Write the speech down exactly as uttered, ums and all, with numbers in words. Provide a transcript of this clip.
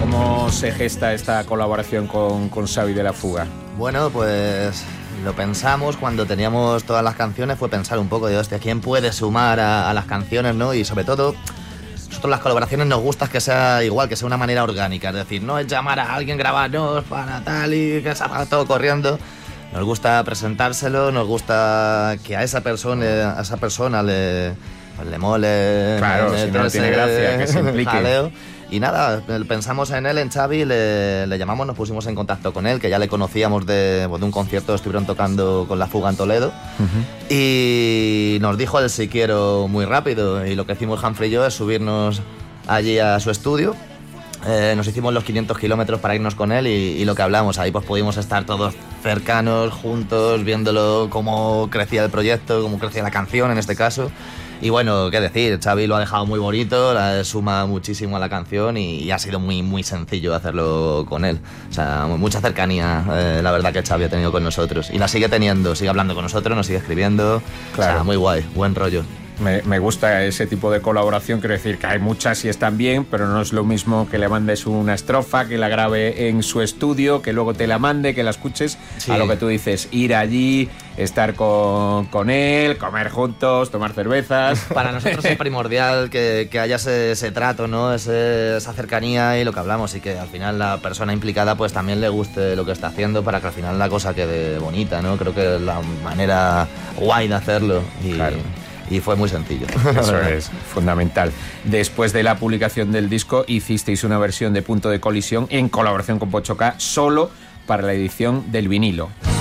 ¿Cómo se gesta esta colaboración con, con Xavi de la Fuga? Bueno, pues lo pensamos cuando teníamos todas las canciones, fue pensar un poco de, hostia, ¿quién puede sumar a, a las canciones, no? Y sobre todo, nosotros las colaboraciones nos gusta que sea igual, que sea una manera orgánica, es decir, no es llamar a alguien, grabarnos para tal y que salga todo corriendo. Nos gusta presentárselo, nos gusta que a esa persona, a esa persona le, pues le mole. Claro, le, si no, no tiene gracia, que se implique. Jaleo. Y nada, pensamos en él, en Xavi, le, le llamamos, nos pusimos en contacto con él, que ya le conocíamos de, pues, de un concierto, estuvieron tocando con La Fuga en Toledo. Uh-huh. Y nos dijo el si quiero muy rápido. Y lo que hicimos Humphrey y yo es subirnos allí a su estudio. Eh, nos hicimos los quinientos kilómetros para irnos con él y, y lo que hablamos, ahí pues pudimos estar todos cercanos, juntos, viéndolo cómo crecía el proyecto, cómo crecía la canción en este caso. Y bueno, qué decir, Xavi lo ha dejado muy bonito, la suma muchísimo a la canción y, y ha sido muy, muy sencillo hacerlo con él. O sea, mucha cercanía, eh, la verdad, que Xavi ha tenido con nosotros. Y la sigue teniendo, sigue hablando con nosotros, nos sigue escribiendo. Claro. O sea, muy guay, buen rollo. Me, me gusta ese tipo de colaboración, quiero decir que hay muchas y están bien, pero no es lo mismo que le mandes una estrofa, que la grabe en su estudio, que luego te la mande, que la escuches, sí. A lo que tú dices, ir allí, estar con, con él, comer juntos, tomar cervezas. Para nosotros es primordial que, que haya ese, ese trato, ¿no? Ese, esa cercanía y lo que hablamos, y que al final la persona implicada pues también le guste lo que está haciendo para que al final la cosa quede bonita, ¿no? Creo que es la manera guay de hacerlo y... Claro. Y fue muy sencillo. Eso es fundamental. Después de la publicación del disco, hicisteis una versión de Punto de Colisión en colaboración con Pocho K, solo para la edición del vinilo.